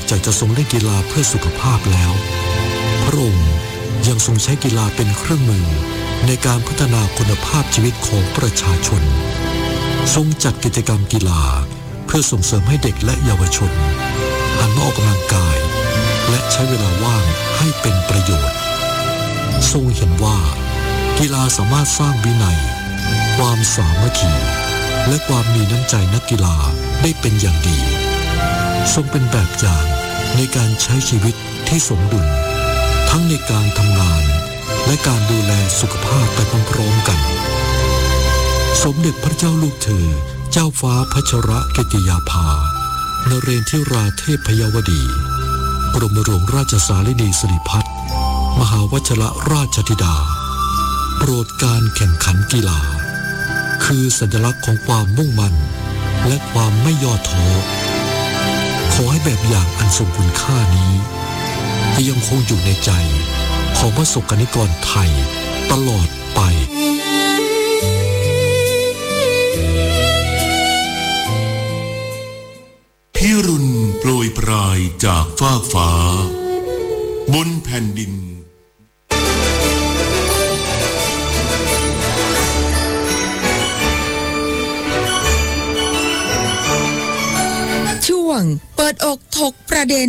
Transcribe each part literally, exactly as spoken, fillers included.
จากจะทรงเล่นกีฬาเพื่อสุขภาพแล้วพระองค์ยังทรงใช้กีฬาเป็นเครื่องมือในการพัฒนาคุณภาพชีวิตของประชาชนทรงจัดกิจกรรมกีฬาเพื่อส่งเสริมให้เด็กและเยาวชนหันมาออกกำลังกายและใช้เวลาว่างให้เป็นประโยชน์ทรงเห็นว่ากีฬาสามารถสร้างวินัยความสามัคคีและความมีน้ำใจนักกีฬาได้เป็นอย่างดีทรงเป็นแบบอย่างในการใช้ชีวิตที่สมดุลทั้งในการทำงานและการดูแลสุขภาพไปพร้อมๆกันสมเด็จพระเจ้าลูกเธอเจ้าฟ้าพัชรกิติยาภานเรนทิราเทพยวดีกรมหลวงราชสารินีสิริพัฒน์มหาวชิรราชธิดาโปรดการแข่งขันกีฬาคือสัญลักษณ์ของความมุ่งมั่นและความไม่ย่อท้อขอให้แบบอย่างอันทรงคุณค่านี้ยังคงอยู่ในใจของประสบกนิกรไทยตลอดไปพิรุณโปรยปลายจากฟากฟ้าบนแผ่นดินช่วงเปิดอกถกประเด็น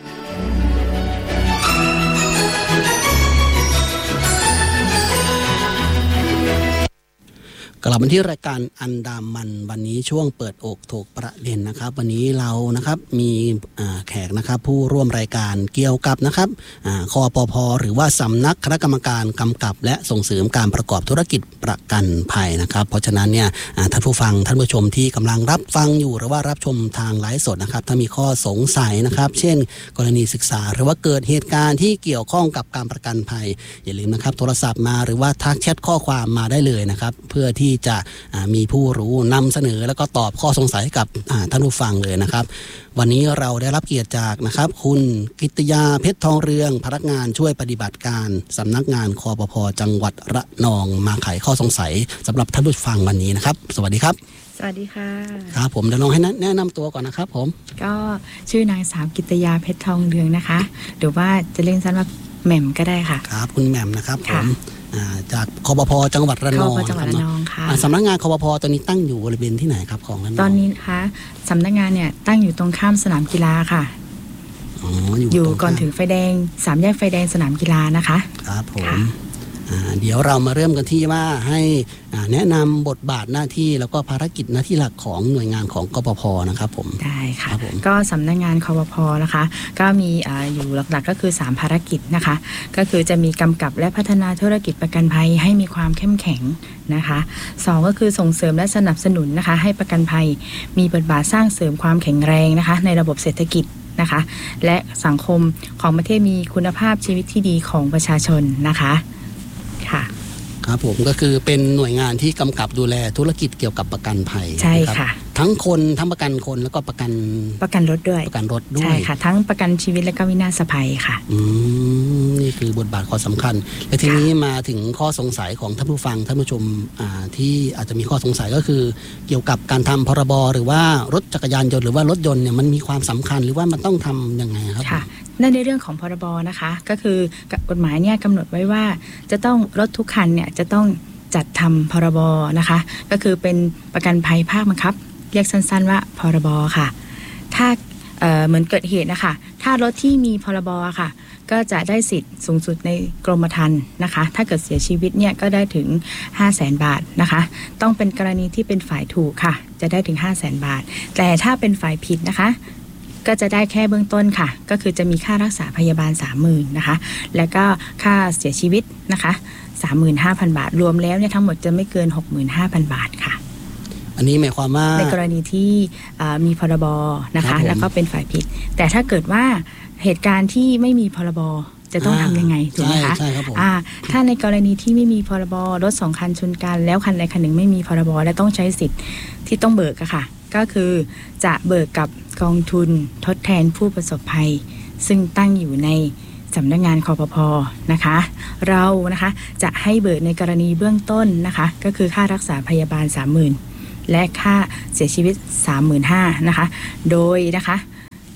กลับมาที่รายการอันดามันวันนี้ช่วงเปิดอกถกประเด็นนะครับวันนี้เรานะครับมีแขกนะครับผู้ร่วมรายการเกี่ยวกับนะครับคปภ.หรือว่าสำนักคณะกรรมการกำกับและส่งเสริมการประกอบธุรกิจประกันภัยนะครับเพราะฉะนั้นเนี่ยท่านผู้ฟังท่านผู้ชมที่กำลังรับฟังอยู่หรือว่ารับชมทางไลฟ์สดนะครับถ้ามีข้อสงสัยนะครับเช่นกรณีศึกษาหรือว่าเกิดเหตุการณ์ที่เกี่ยวข้องกับการประกันภัยอย่าลืมนะครับโทรศัพท์มาหรือว่าทักแชทข้อความมาได้เลยนะครับเพื่อที่จะมีผู้รู้นำเสนอแล้วก็ตอบข้อสงสัยให้กับท่านผู้ฟังเลยนะครับวันนี้เราได้รับเกียรติจากนะครับคุณกิตติยาเพชรทองเรืองพนักงานช่วยปฏิบัติการสำนักงานคปภ.จังหวัดระนองมาไขข้อสงสัยสำหรับท่านผู้ฟังวันนี้นะครับสวัสดีครับสวัสดีค่ะครับผมเดี๋ยวลองให้แนะนำตัวก่อนนะครับผมก็ชื่อนางสาวกิตติยาเพชรทองเรืองนะคะหรือว่าจะเรียกสั้นว่าแหม่มก็ได้ค่ะครับคุณแหม่มนะครับผมจากคปภ.จังหวัดระนองจังหวัดระนองค่ะสำนักงานคปภ.ตอนนี้ตั้งอยู่บริเวณที่ไหนครับของระนองตอนนี้นะคะสำนักงานเนี่ยตั้งอยู่ตรงข้ามสนามกีฬาค่ะอ๋อออยู่อยู่ก่อนถึงไฟแดงสามแยกไฟแดงสนามกีฬานะคะครับผมเดี๋ยวเรามาเริ่มกันที่ว่าให้แนะนำบทบาทหน้าที่แล้วก็ภารกิจหน้าที่หลักของหน่วยงานของคปภ.นะครับผมได้ค่ะก็สำนักงานคปภ.นะคะก็มีอยู่หลักๆก็คือสามภารกิจนะคะก็คือจะมีกำกับและพัฒนาธุรกิจประกันภัยให้มีความเข้มแข็งนะคะสองก็คือส่งเสริมและสนับสนุนนะคะให้ประกันภัยมีบทบาทสร้างเสริมความแข็งแรงนะคะในระบบเศรษฐกิจนะคะและสังคมของประเทศมีคุณภาพชีวิตที่ดีของประชาชนนะคะครับผมก็คือเป็นหน่วยงานที่กำกับดูแลธุรกิจเกี่ยวกับประกันภัยใช่ค่ะทั้งคนทั้งประกันคนแล้วก็ประกันประกันรถด้วยประกันรถด้วยใช่ค่ะทั้งประกันชีวิตและก็วินาศภัยค่ะอืมนี่คือบทบาทข้อสำคัญและทีนี้มาถึงข้อสงสัยของท่านผู้ฟังท่านผู้ชมที่อาจจะมีข้อสงสัยก็คือเกี่ยวกับการทำพรบหรือว่ารถจักรยานยนต์หรือว่ารถยนต์เนี่ยมันมีความสำคัญหรือว่ามันต้องทำยังไงครับค่ะในเรื่องของพรบนะคะก็คือกฎหมายเนี่ยกำหนดไว้ว่าจะต้องรถทุกคันเนี่ยจะต้องจัดทำพรบนะคะก็คือเป็นประกันภัยภาคบังคับเรียกสั้นๆว่าพรบค่ะถ้า เอ่อ เหมือนเกิดเหตุนะคะถ้ารถที่มีพรบค่ะก็จะได้สิทธิ์สูงสุดในกรมธรรม์นะคะถ้าเกิดเสียชีวิตเนี่ยก็ได้ถึง ห้าแสน บาทนะคะต้องเป็นกรณีที่เป็นฝ่ายถูกค่ะจะได้ถึง ห้าแสน บาทแต่ถ้าเป็นฝ่ายผิดนะคะก็จะได้แค่เบื้องต้นค่ะก็คือจะมีค่ารักษาพยาบาล สามหมื่น นะคะแล้วก็ค่าเสียชีวิตนะคะ สามหมื่นห้าพัน บาทรวมแล้วเนี่ยทั้งหมดจะไม่เกิน หกหมื่นห้าพัน บาทค่ะอันนี้หมายความว่าในกรณีที่มีพรบนะคะแล้วก็เป็นฝ่ายผิดแต่ถ้าเกิดว่าเหตุการณ์ที่ไม่มีพรบจะต้องทำยังไงถูกไหมคะถ้าในกรณีที่ไม่มีพรบรถสองคันชนกันแล้วคันใดคันหนึ่งไม่มีพรบและต้องใช้สิทธิ์ที่ต้องเบิกอะค่ะก็คือจะเบิกกับกองทุนทดแทนผู้ประสบภัยซึ่งตั้งอยู่ในสำนักงานคปภ.นะคะเรานะคะจะให้เบิกในกรณีเบื้องต้นนะคะก็คือค่ารักษาพยาบาล สามหมื่น และค่าเสียชีวิต สามหมื่นห้าพัน นะคะโดยนะคะ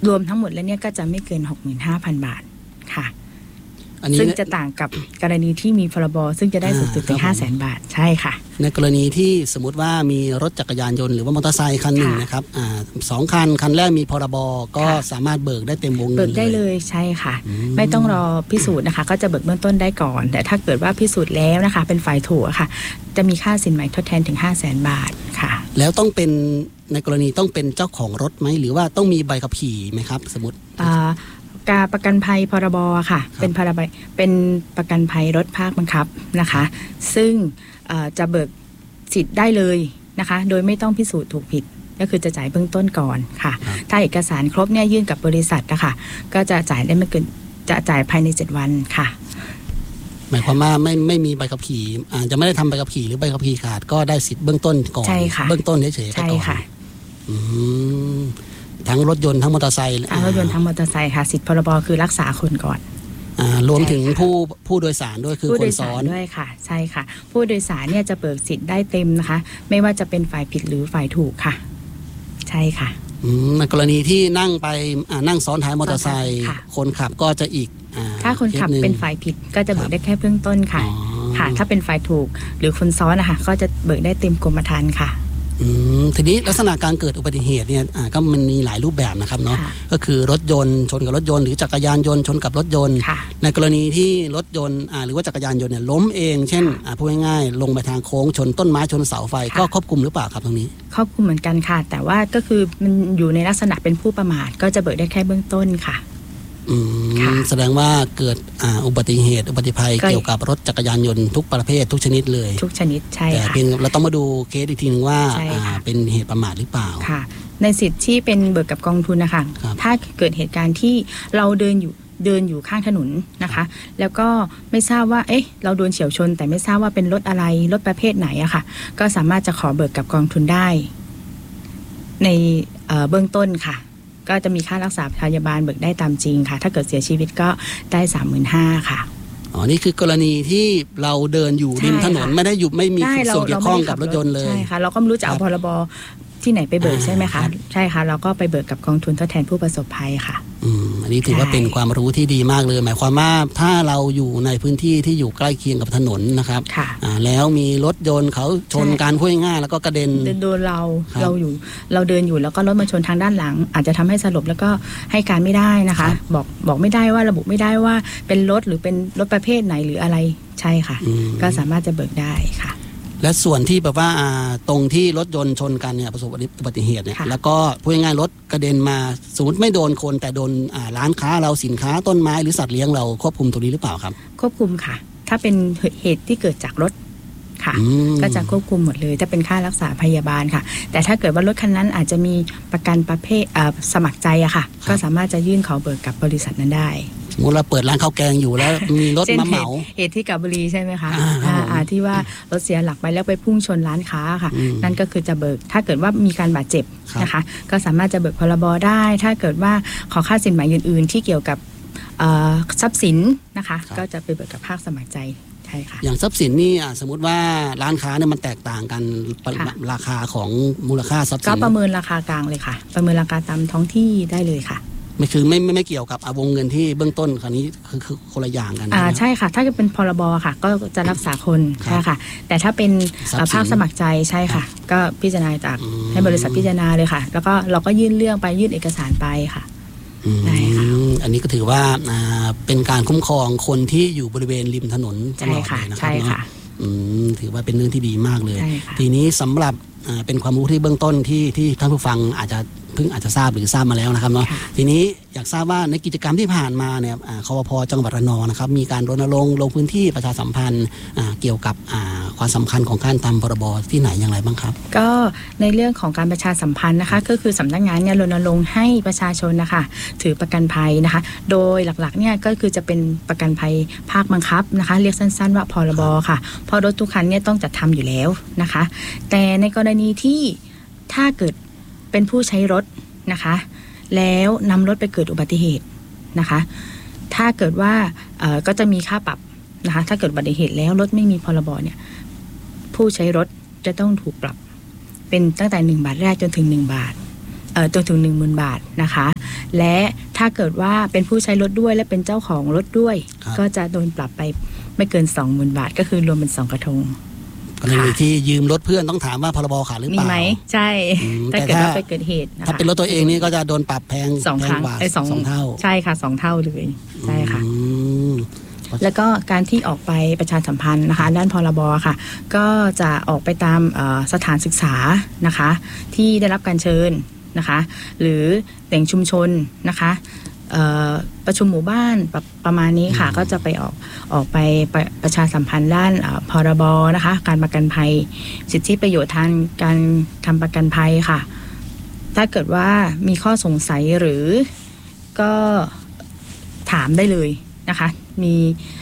รวมทั้งหมดแล้วเนี่ยก็จะไม่เกิน หกหมื่นห้าพัน บาทค่ะอันนี้ซึ่งจะต่างกับกรณีที่มีพรบซึ่งจะได้สูงสุดถึง ห้าแสน บาทใช่ค่ะในกรณีที่สมมุติว่ามีรถจักรยานยนต์หรือว่ามอเตอร์ไซค์คันหนึ่งนะครับอ่าสองคันคันแรกมีพรบก็สามารถเบิกได้เต็มวงเงินเบิกได้เลยใช่ค่ะไม่ต้องรอพิสูจน์นะคะก็จะเบิกเบื้องต้นได้ก่อนแต่ถ้าเกิดว่าพิสูจน์แล้วนะคะเป็นฝ่ายถูกค่ะจะมีค่าสินไหมทดแทนถึง ห้าแสน บาทค่ะแล้วต้องเป็นในกรณีต้องเป็นเจ้าของรถไหมหรือว่าต้องมีใบขับขี่ไหมครับสมมติอ่าการประกันภัยพรบค่ะเป็นพรบเป็นประกันภัยรถภาคบังคับนะคะซึ่งจะเบิกสิทธิ์ได้เลยนะคะโดยไม่ต้องพิสูจน์ถูกผิดก็คือจะจ่ายเบื้องต้นก่อนค่ะถ้าเอกสารครบเนี่ยยื่นกับบริษัทนะคะก็จะจ่ายได้ไม่เกินจะจ่ายภายในเจ็ดวันค่ะหมายความว่าไม่ไม่มีใบขับขี่อาจจะไม่ได้ทำใบขับขี่หรือใบขับขี่ขาดก็ได้สิทธิ์เบื้องต้นก่อนเบื้องต้นเฉยๆไปก่อนทั้งรถยนต์ทั้งมอเตอร์ไซค์ทั้งรถยนต์ทั้งมอเตอร์ไซค์ค่ะสิทธิพรบคือรักษาคนก่อนอ่ารวมถึงผู้ผู้โดยสารด้วยคือคนซ้อนด้วยค่ะใช่ค่ะผู้โดยสารเนี่ยจะเบิกสิทธิ์ได้เต็มนะคะไม่ว่าจะเป็นฝ่ายผิดหรือฝ่ายถูกค่ะใช่ค่ะในกรณีที่นั่งไปนั่งซ้อนท้ายมอเตอร์ไซค์คนขับก็จะอีกถ้าคนขับเป็นฝ่ายผิดก็จะเบิกได้แค่เบื้องต้นค่ะค่ะถ้าเป็นฝ่ายถูกหรือคนซ้อนนะคะก็จะเบิกได้เต็มกรมธรรม์ค่ะทีนี้ลักษณะการเกิดอุบัติเหตุเนี่ยก็มันมีหลายรูปแบบนะครับเนาะก็คือรถยนต์ชนกับรถยนต์หรือจักรยานยนต์ชนกับรถยนต์ในกรณีที่รถยนต์หรือว่าจักรยานยนต์เนี่ยล้มเองเช่นพูดง่ายๆลงไปทางโค้งชนต้นไม้ชนเสาไฟก็ครอบคลุมหรือเปล่าครับตรงนี้ครอบคลุมเหมือนกันค่ะแต่ว่าก็คือมันอยู่ในลักษณะเป็นผู้ประมาทก็จะเบิกได้แค่เบื้องต้นค่ะแสดงว่าเกิดอุบัติเหตุอุบัติภัยเกี่ยวกับรถจักรยานยนต์ทุกประเภททุกชนิดเลยทุกชนิดใช่ค่ะแต่เพียงเราต้องมาดูเคสอีกทีนึงว่าเป็นเหตุประมาทหรือเปล่าค่ะในสิทธิ์ที่เป็นเบิกกับกองทุนนะคะถ้าเกิดเหตุการณ์ที่เราเดินอยู่เดินอยู่ข้างถนนนะคะแล้วก็ไม่ทราบว่าเอ๊ะเราโดนเฉี่ยวชนแต่ไม่ทราบว่าเป็นรถอะไรรถประเภทไหนอะค่ะก็สามารถจะขอเบิกกับกองทุนได้ในเบื้องต้นค่ะก็จะมีค่ารักษาพยาบาลเบิกได้ตามจริงค่ะถ้าเกิดเสียชีวิตก็ได้ สามหมื่นห้าพัน ค่ะอ๋อนี่คือกรณีที่เราเดินอยู่ริมถนนไม่ได้อยู่ไม่มีส่วนเกี่ยวข้องกับรถยนต์เลยใช่ค่ะเราก็ไม่รู้จะเอาพรบที่ไหนไปเบิกใช่ไหมคะใช่ค่ะเราก็ไปเบิกกับกองทุนทดแทนผู้ประสบภัยค่ะอืมอันนี้ถือว่าเป็นความรู้ที่ดีมากเลยหมายความว่าถ้าเราอยู่ในพื้นที่ที่อยู่ใกล้เคียงกับถนนนะครับอ่าแล้วมีรถยนต์เขาชนการพูดง่ายๆแล้วก็กระเด็นโดนเราเราอยู่เราเดินอยู่แล้วก็รถมาชนทางด้านหลังอาจจะทำให้สลบแล้วก็ให้การไม่ได้นะคะบอกบอกไม่ได้ว่าระบุไม่ได้ว่าเป็นรถหรือเป็นรถประเภทไหนหรืออะไรใช่ค่ะก็สามารถจะเบิกได้ค่ะและส่วนที่แบบว่าตรงที่รถยนต์ชนกันเนี่ยประสบอุบัติเหตุเนี่ยแล้วก็พูดง่ายๆรถกระเด็นมาสมมติไม่โดนคนแต่โดนร้านค้าเราสินค้าต้นไม้หรือสัตว์เลี้ยงเราควบคุมตรงนี้หรือเปล่าครับควบคุมค่ะถ้าเป็นเหตุที่เกิดจากรถค่ะก็จะควบคุมหมดเลยจะเป็นค่ารักษาพยาบาลค่ะแต่ถ้าเกิดว่ารถคันนั้นอาจจะมีประกันประเภทสมัครใจอะค่ะก็สามารถจะยื่นขอเบิกกับบริษัทนั้นได้สมมติเราเปิดร้านข้าวแกงอยู่แล้วมีรถมาเหมาเหตุที่กาญจนบุรีใช่ไหมคะอ่าที่ว่ารถเสียหลักไปแล้วไปพุ่งชนร้านค้าค่ะนั่นก็คือจะเบิกถ้าเกิดว่ามีการบาดเจ็บนะคะก็สามารถจะเบิกพรบได้ถ้าเกิดว่าขอค่าสินไหมอื่นๆที่เกี่ยวกับทรัพย์สินนะคะก็จะไปเบิกกับภาคสมัครใจอย่างทรัพย์สินนี่สมมติว่าร้านค้าเนี่ยมันแตกต่างกันราคาของมูลค่าทรัพย์สินก็ประเมินราคากลางเลยค่ะประเมินราคาตามท้องที่ได้เลยค่ะไม่คือไม่ไม่ไม่เกี่ยวกับวงเงินที่เบื้องต้นคราวนี้คือคือคนละอย่างกันอ่าใช่ค่ะถ้าจะเป็นพรบค่ะก็จะรักษาคนใช่ค่ะแต่ถ้าเป็นภาคสมัครใจใช่ค่ะก็พิจารณาจากให้บริษัทพิจารณาเลยค่ะแล้วก็เราก็ยื่นเรื่องไปยื่นเอกสารไปค่ะอันนี้ก็ถือว่าเป็นการคุ้มครองคนที่อยู่บริเวณริมถนนตลอดเลยนะครับเนาะถือว่าเป็นเรื่องที่ดีมากเลยทีนี้สำหรับเป็นความรู้ที่เบื้องต้นที่ที่ท่านผู้ฟังอาจจะเพิ่งอาจจะทราบหรือทราบมาแล้วนะครับเนาะทีนี้อยากทราบว่าในกิจกรรมที่ผ่านมาเนี่ยคปภ.จังหวัดระนองนะครับมีการรณรงค์ลงพื้นที่ประชาสัมพันธ์เกี่ยวกับความสำคัญของการทำพรบที่ไหนอย่างไรบ้างครับก็ในเรื่องของการประชาสัมพันธ์นะคะก็คือสำนักงานเนี่ยรณรงค์ให้ประชาชนนะคะถือประกันภัยนะคะโดยหลักๆเนี่ยก็คือจะเป็นประกันภัยภาคบังคับนะคะเรียกสั้นๆว่าพรบค่ะเพราะรถทุกคันเนี่ยต้องจัดทำอยู่แล้วนะคะแต่ในกรณีที่ถ้าเกิดเป็นผู้ใช้รถนะคะแล้วนำรถไปเกิดอุบัติเหตุนะคะถ้าเกิดว่าก็จะมีค่าปรับนะคะถ้าเกิดอุบัติเหตุแล้วรถไม่มีพรบเนี่ยผู้ใช้รถจะต้องถูกปรับเป็นตั้งแต่หนึ่งบาทแรกจนถึงหนึ่งบาทเอ่อจนถึง หนึ่งหมื่น บาทนะคะและถ้าเกิดว่าเป็นผู้ใช้รถด้วยและเป็นเจ้าของรถด้วยก็จะโดนปรับไปไม่เกิน สองหมื่น บาทก็คือรวมเป็นสองกระทงกรณีที่ยืมรถเพื่อนต้องถามว่าพรบขาดหรือเปล่ามีไหมใช่ถ้าเกิดว่าไปเกิดเหตุถ้าเป็นรถตัวเองนี่ก็จะโดนปรับแพงสองครั้งสองเท่าใช่ค่ะสองเท่าเลยใช่ค่ะแล้วก็การที่ออกไปประชาสัมพันธ์นะคะด้านพรบค่ะก็จะออกไปตามสถานศึกษานะคะที่ได้รับการเชิญนะคะหรือแหล่งชุมชนนะคะประชุมหมู่บ้าน ป, ประมาณนี้ค่ะก็จะไปออกออกไปป ระ, ประชาสัมพันธ์ด้านพรบนะคะการประกันภัยสิทธิประโยชน์ทางการทำประกันภัยค่ะถ้าเกิดว่ามีข้อสงสัยหรือก็ถามได้เลยนะคะมี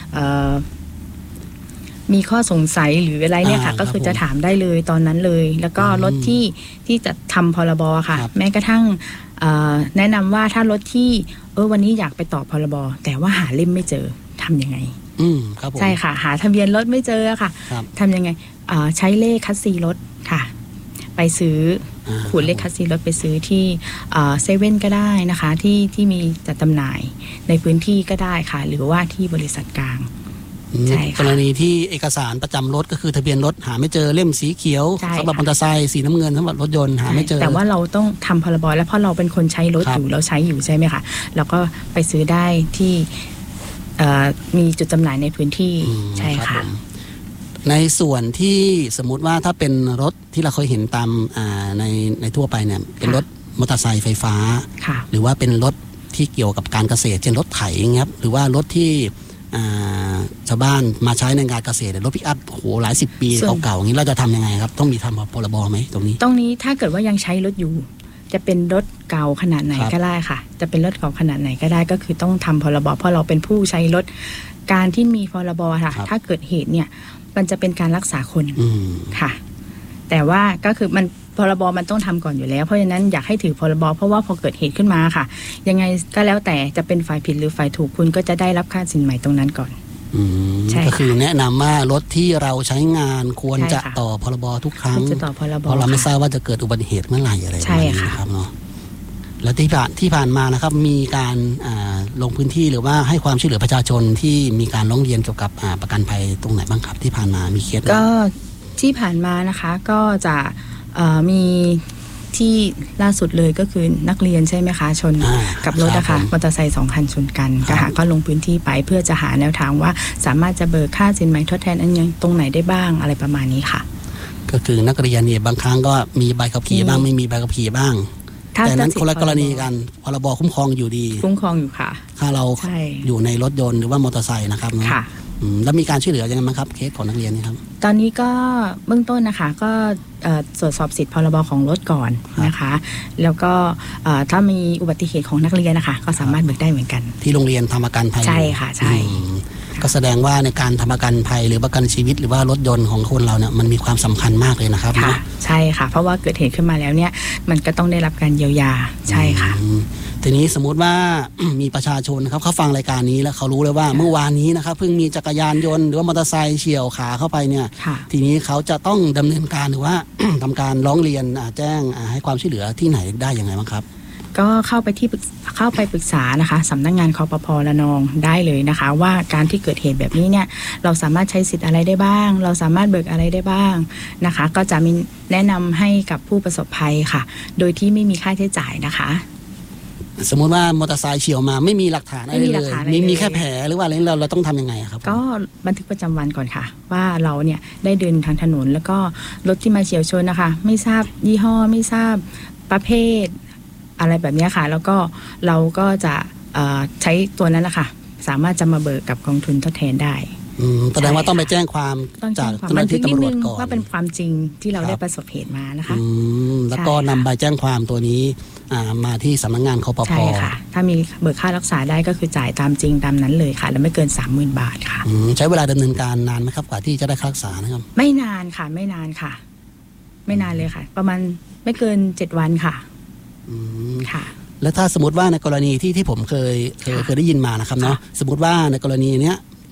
มีข้อสงสัยหรืออะไรเนี่ยค่ะก็คือจะถามได้เลยตอนนั้นเลยแล้วก็รถที่ที่จะทำพรบค่ะแม้กระทั่งแนะนำว่าถ้ารถที่เออวันนี้อยากไปต่อพรบแต่ว่าหาเล่มไม่เจอทำยังไงอืมครับผมใช่ค่ะหาทะเบียนรถไม่เจอค่ะทำยังไงใช้เลขคัสซีรถค่ะไปซื้อขูดเลขคัสซีรถไปซื้อที่เซเว่นก็ได้นะคะที่ที่มีจัดจำหน่ายในพื้นที่ก็ได้ค่ะหรือว่าที่บริษัทกลางกรณีที่เอกสารประจำรถก็คือทะเบียนรถหาไม่เจอเล่มสีเขียวสำหรับมอเตอร์ไซค์สีน้ำเงินสำหรับรถยนต์หาไม่เจอแต่ว่าเราต้องทำพรบแล้วเพราะเราเป็นคนใช้รถอยู่เราใช้อยู่ใช่ไหมคะเราก็ไปซื้อได้ที่มีจุดจำหน่ายในพื้นที่ใช่ค่ะในส่วนที่สมมุติว่าถ้าเป็นรถที่เราเคยเห็นตามในในทั่วไปเนี่ยเป็นรถมอเตอร์ไซค์ไฟฟ้าหรือว่าเป็นรถที่เกี่ยวกับการเกษตรเช่นรถไถเงี้ยหรือว่ารถที่ชาวบ้านมาใช้ในงานเกษตรรถปิกอัพโหหลายสิบปีเก่าๆอย่างนี้เราจะทำยังไงครับต้องมีทำพรบไหมตรงนี้ตรงนี้ถ้าเกิดว่ายังใช้รถอยู่จะเป็นรถเก่าขนาดไหนก็ได้ค่ะจะเป็นรถเก่าขนาดไหนก็ได้ก็คือต้องทำพรบเพราะเราเป็นผู้ใช้รถการที่มีพรบค่ะถ้าเกิดเหตุเนี่ยมันจะเป็นการรักษาคนค่ะแต่ว่าก็คือมันพรบมันต้องทำก่อนอยู่แล้วเพราะฉะนั้นอยากให้ถือพรบเพราะว่าพอเกิดเหตุขึ้นมาค่ะยังไงก็แล้วแต่จะเป็นฝ่ายผิดหรือฝ่ายถูกคุณก็จะได้รับค่าสินใหม่ตรงนั้นก่อนก็คือแนะนำว่ารถที่เราใช้งานควรจะต่อพรบทุกครั้งเพราะเราไม่ทราบว่าจะเกิดอุบัติเหตุเมื่อไหร่อะไรแบบนี้นะครับเนาะแล้วที่ผ่านที่ผ่านมานะครับมีการลงพื้นที่หรือว่าให้ความช่วยเหลือประชาชนที่มีการร้องเรียนเกี่ยวกับประกันภัยตรงไหนบ้างครับที่ผ่านมามีเคสก็ที่ผ่านมานะคะก็จะมีที่ล่าสุดเลยก็คือนักเรียนใช่ไหมคะชนกับรถนะคะมอเตอร์ไซค์สองคันชนกันก็หาก็ลงพื้นที่ไปเพื่อจะหาแนวทางว่าสามารถจะเบิกค่าสินไหมทดแทนอันยังตรงไหนได้บ้างอะไรประมาณนี้ค่ะก็คือนักเรียนเนี่ยบางครั้งก็มีใบขับขี่บ้างไม่มีใบขับขี่บ้างแต่นั้นคนละกรณีกันพรบคุ้มครองอยู่ดีคุ้มครองอยู่ค่ะถ้าเราอยู่ในรถยนต์หรือว่ามอเตอร์ไซค์นะครับค่ะแล้วมีการช่วยเหลือยังไงบ้างครับเคสของนักเรียนนี่ครับตอนนี้ก็เบื้องต้นนะคะก็ตรวจสอบสิทธิพรบของรถก่อนนะคะแล้วก็ถ้ามีอุบัติเหตุของนักเรียนนะคะก็สามารถเบิกได้เหมือนกันที่โรงเรียนทำประกันภัยใช่ค่ะใช่ก็แสดงว่าในการทำประกันภัยหรือประกันชีวิตหรือว่ารถยนต์ของคนเราเนี่ยมันมีความสำคัญมากเลยนะครับค่ะใช่ค่ะเพราะว่าเกิดเหตุขึ้นมาแล้วเนี่ยมันก็ต้องได้รับการเยียวยาใช่ค่ะทีนี้สมมุติว่า มีประชาชนนะครับเขาฟังรายการนี้แล้วเขารู้เลยว่าเมื่อวานนี้นะครับเพิ่งมีจักรยานยนต์หรือว่ามอเตอร์ไซค์เฉี่ยวขาเข้าไปเนี่ยทีนี้เขาจะต้องดำเนินการหรือว่า ทำการร้องเรียนแจ้งให้ความช่วยเหลือที่ไหนได้ยังไงบ้างครับก็เข้าไปที่เข้าไปปรึกษานะคะสำนักงานคปภ.ระนองได้เลยนะคะว่าการที่เกิดเหตุแบบนี้เนี่ยเราสามารถใช้สิทธิ์อะไรได้บ้างเราสามารถเบิกอะไรได้บ้างนะคะก็จะมีแนะนำให้กับผู้ประสบภัยค่ะโดยที่ไม่มีค่าใช้จ่ายนะคะสมมุติว่ามอเตอร์ไซค์เฉี่ยวมาไม่มีหลักฐานอะไรเลยมีมีแค่แผลหรือว่าอะไรเราเราต้องทำยังไงครับก็บันทึกประจำวันก่อนค่ะว่าเราเนี่ยได้เดินทางถนนแล้วก็รถที่มาเฉี่ยวชนนะคะไม่ทราบยี่ห้อไม่ทราบประเภทอะไรแบบนี้ค่ะแล้วก็เราก็จะใช้ตัวนั้นแหละค่ะสามารถจะมาเบิกกับกองทุนทดแทนได้แสดงว่าต้องไปแจ้งความจากเจ้าหน้าที่ตำรวจก่อนว่าเป็นความจริงที่เราได้ประสบเหตุมานะคะแล้วก็นำใบแจ้งความตัวนี้มาที่สำนักงานคปภ. ใช่ค่ะถ้ามีเบิกค่ารักษาได้ก็คือจ่ายตามจริงตามนั้นเลยค่ะแล้วไม่เกิน สามหมื่น บาทค่ะใช้เวลาดำเนินการนานไหมครับกว่าที่จะได้ค่ารักษานะครับไม่นานค่ะไม่นานค่ะไม่นานเลยค่ะประมาณไม่เกินเจ็ดวันค่ะค่ะแล้วถ้าสมมติว่าในกรณีที่ที่ผมเคยเคยเคยได้ยินมานะครับเนาะสมมติว่าในกรณีเนี้ย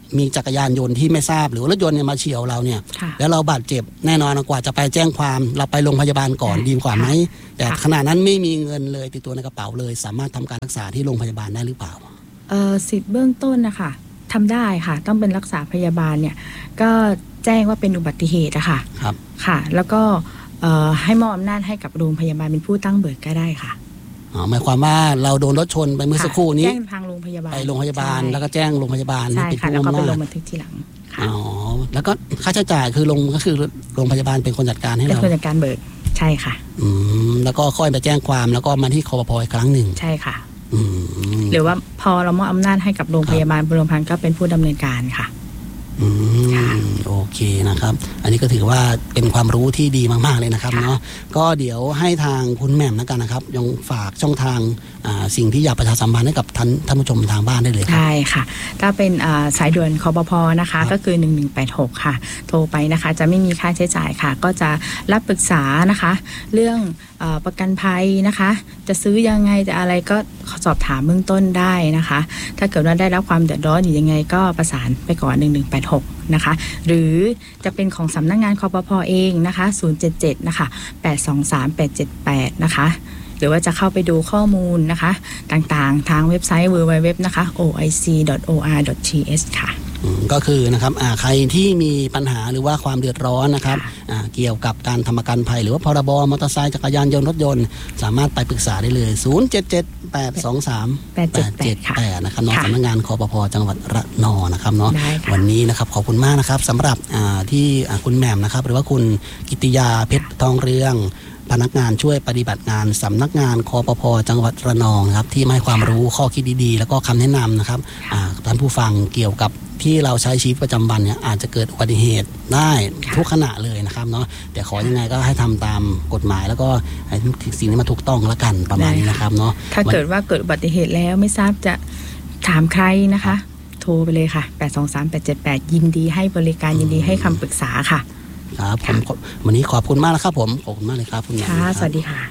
มีจักรยานยนต์ที่ไม่ทราบหรือรถยนต์เนี่ยมาเฉี่ยวเราเนี่ยแล้วเราบาดเจ็บแน่นอนกว่าจะไปแจ้งความเราไปโรงพยาบาลก่อนดีกว่าไหมแต่ขณะนั้นไม่มีเงินเลยติดตัวในกระเป๋าเลยสามารถทำการรักษาที่โรงพยาบาลได้หรือเปล่าเอ่อสิทธิ์เบื้องต้นนะคะทำได้ค่ะต้องเป็นรักษาพยาบาลเนี่ยก็แจ้งว่าเป็นอุบัติเหตุอะค่ะครับค่ะแล้วก็ให้มอบอำนาจให้กับโรงพยาบาลเป็นผู้ตั้งเบิกก็ได้ค่ะอ๋อหมายความว่าเราโดนรถชนไปเมื่อสักครู่นี้แจ้งทางโรงพยาบาลไปโรงพยาบาลแล้วก็แจ้งโรงพยาบาลใช่ค่ะแล้วก็ไปลงบันทึกทีหลังอ๋อแล้วก็ค่าใช้จ่ายคือลงก็คือโรงพยาบาลเป็นคนจัดการให้เราเป็นคนจัดการเบิกใช่ค่ะอืมแล้วก็ค่อยไปแจ้งความแล้วก็มาที่คปภ.อีกครั้งหนึ่งใช่ค่ะอืมหรือว่าพอเรามอบอำนาจให้กับโรงพยาบาลโรงพยาบาลก็เป็นผู้ดำเนินการค่ะอืมโอเคนะครับอันนี้ก็ถือว่าเป็นความรู้ที่ดีมากๆเลยนะครับเนาะก็เดี๋ยวให้ทางคุณแหม่มแล้วกันนะครับยังฝากช่องทางสิ่งที่อยากประชาสัมพันธ์ให้กับท่านท่านผู้ชมทางบ้านได้เลยครับได้ค่ะถ้าเป็นสายด่วนคปภ.นะคะก็คือหนึ่งหนึ่งแปดหกค่ะโทรไปนะคะจะไม่มีค่าใช้จ่ายค่ะก็จะรับปรึกษานะคะเรื่องประกันภัยนะคะจะซื้อยังไงจะอะไรก็สอบถามเบื้องต้นได้นะคะถ้าเกิดว่าได้รับความเดือดร้อนอยู่ยังไงก็ประสานไปก่อนหนึ่งหนึ่งแปดหกนะคะหรือจะเป็นของสำนักงานคปภ.เองนะคะศูนย์เจ็ดเจ็ดนะคะแปดสองสามแปดเจ็ดแปดนะคะหรือว่าจะเข้าไปดูข้อมูลนะคะต่างๆทางเว็บไซต์ ดับเบิลยู ดับเบิลยู ดับเบิลยู นะคะ โอ ไอ ซี ดอท โอ อาร์ ดอท ที เอช ค่ะก็คือนะครับใครที่มีปัญหาหรือว่าความเดือดร้อนนะครับเกี่ยวกับการทำประกันภัยหรือว่าพรบมอเตอร์ไซค์จักรยานยนต์รถยนต์สามารถไปปรึกษาได้เลยศูนย์ เจ็ด เจ็ด แปด สอง สาม แปด เจ็ด แปดนะครับน้องสำนักงานคปภ.จังหวัดระนองนะครับเนาะวันนี้นะครับขอบคุณมากนะครับสำหรับที่คุณแหม่มนะครับหรือว่าคุณกิติยาเพชรทองเรืองพนักงานช่วยปฏิบัติงานสำนักงานคปภ.จังหวัดระนองครับที่ให้ความรู้ข้อคิดดีๆแล้วก็คำแนะนำนะครับท่านผู้ฟังเกี่ยวกับที่เราใช้ชีวิตประจำวันเนี่ยอาจจะเกิดอุบัติเหตุได้ทุกขณะเลยนะครับเนาะแต่ขอยังไงก็ให้ทำตามกฎหมายแล้วก็สิ่งที่มันถูกต้องแล้วกันประมาณนี้นะครับเนาะถ้าเกิดว่าเกิดอุบัติเหตุแล้วไม่ทราบจะถามใครนะคะโทรไปเลยค่ะแปด สอง สาม แปด เจ็ด แปดยินดีให้บริการยินดีให้คำปรึกษาค่ะครับผมวันนี้ขอบคุณมากนะครับผมขอบคุณมากเลยครับคุณค่ะสวัสดีค่ะ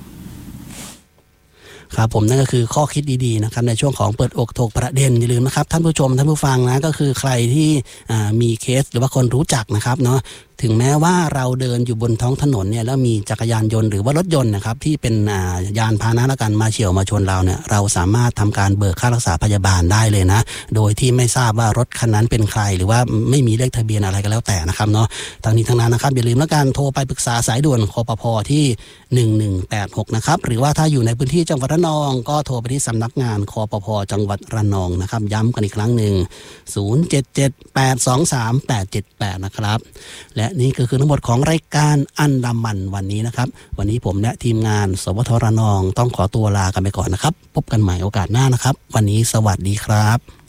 ครับผมนั่นก็คือข้อคิดดีๆนะครับในช่วงของเปิดอกถกประเด็นอย่าลืมนะครับท่านผู้ชมท่านผู้ฟังนะก็คือใครที่มีเคสหรือว่าคนรู้จักนะครับเนาะถึงแม้ว่าเราเดินอยู่บนท้องถนนเนี่ยแล้วมีจักรยานยนต์หรือว่ารถยนต์นะครับที่เป็นยานพาหนะละกันมาเฉี่ยวมาชนเราเนี่ยเราสามารถทำการเบิกค่ารักษาพยาบาลได้เลยนะโดยที่ไม่ทราบว่ารถคันนั้นเป็นใครหรือว่าไม่มีเลขทะเบียนอะไรก็แล้วแต่นะครับเนาะทั้งนี้ทั้งนั้นนะครับอย่าลืมละกันโทรไปปรึกษาสายด่วนคปภ.ที่หนึ่งหนึ่งแปดหกนะครับหรือว่าถ้าอยู่ในพื้นที่จังหวัดระนองก็โทรไปที่สำนักงานคปภ.จังหวัดระนองนะครับย้ำกันอีกครั้งหนึ่งศูนย์ เจ็ด เจ็ด แปด สอง สาม แปด เจ็ด แปดนะครับและนี่ก็คือทั้งหมดของรายการอันดามันวันนี้นะครับวันนี้ผมและทีมงานสวทระนองต้องขอตัวลากันไปก่อนนะครับพบกันใหม่โอกาสหน้านะครับวันนี้สวัสดีครับ